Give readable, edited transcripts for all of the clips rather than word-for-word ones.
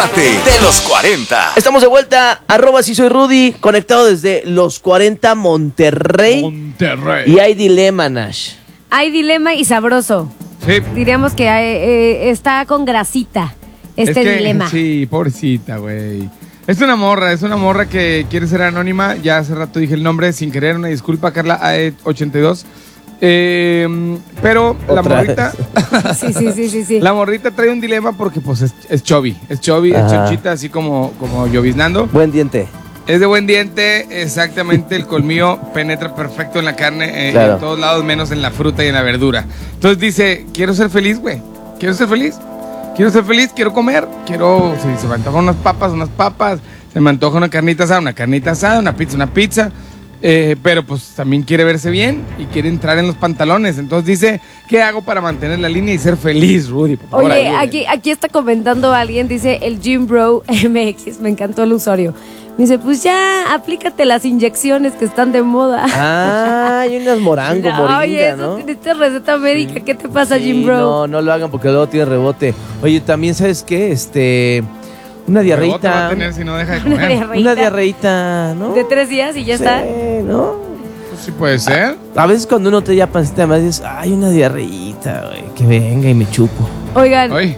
Párate de los 40. Estamos de vuelta, @si soy Rudy, conectado desde los 40 Monterrey. Y hay dilema, Nash. Hay dilema y sabroso. Sí. Diríamos que está con grasita dilema. Sí, pobrecita, güey. Es una morra que quiere ser anónima. Ya hace rato dije el nombre sin querer, una disculpa, Carla, 82. Pero la morrita. Sí. La morrita trae un dilema porque pues es chubby. Es chonchita, así como lloviznando. Buen diente. Es de buen diente, exactamente. El colmillo penetra perfecto en la carne, Claro. en todos lados, menos en la fruta y en la verdura. Entonces dice, quiero ser feliz, güey. Quiero ser feliz, quiero comer. Si se me antojan unas papas. Se me antoja una carnita asada, una pizza. Pero pues también quiere verse bien y quiere entrar en los pantalones. Entonces dice, ¿qué hago para mantener la línea y ser feliz, Rudy? Por favor, Oye, ayúdame. aquí está comentando alguien, dice el Gym Bro MX, me encantó el usuario. Me dice, pues ya, aplícate las inyecciones que están de moda. Ah, hay unas morango, moringa, Oye, eso ¿no? tienes receta médica, ¿qué te pasa, Sí, Gym Bro? no lo hagan porque luego tiene rebote. Oye, también, ¿sabes qué? Una Rebote va diarreíta. a tener si no deja de Una comer. diarreíta. Una diarreíta, ¿no? De 3 días y ya Sí, está. ¿no? Pues sí puede ser. A veces cuando uno te ya pancita más dices, ay, una diarreíta, güey, que venga y me chupo. Oigan, Ay.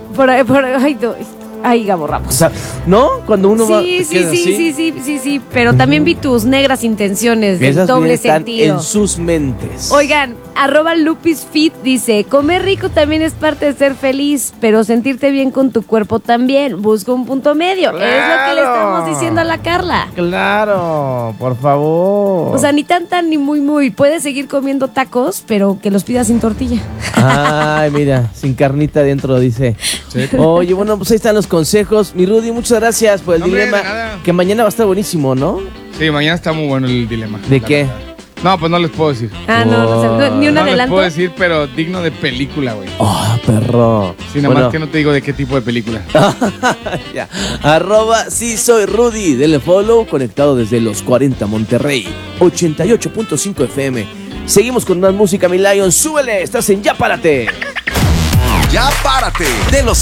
ay, Gabo O Ramos. sea, ¿no? Cuando uno va... te Sí, quedas así. sí, pero también vi tus negras intenciones del Esas doble están sentido. en sus mentes. Oigan, @LupisFit dice, comer rico también es parte de ser feliz, pero sentirte bien con tu cuerpo también. Busca un punto medio. Es lo que le estamos diciendo a la Carla. Claro, por favor. O sea, ni tan ni muy. Puedes seguir comiendo tacos, pero que los pidas sin tortilla. Ay, mira, sin carnita adentro, dice. Sí. Oye, bueno, pues ahí están los consejos. Mi Rudy, muchas gracias por el Hombre, dilema. de nada. Que mañana va a estar buenísimo, ¿no? Sí, mañana está muy bueno el dilema. ¿De la qué? verdad. No, pues no les puedo decir. Ni un No les adelanto. puedo decir, pero digno de película, güey. Oh, perro. Sí, nada más que no te digo de qué tipo de película. Ya. @si soy Rudy. Denle follow, conectado desde los 40 Monterrey, 88.5 FM. Seguimos con más música, mi Lion. Súbele, estás en Ya Párate. Ya Párate de los